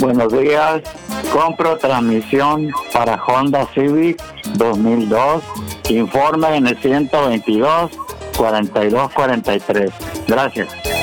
Buenos días. Compro transmisión para Honda Civic 2002. Informe en el 122 42 43. Gracias.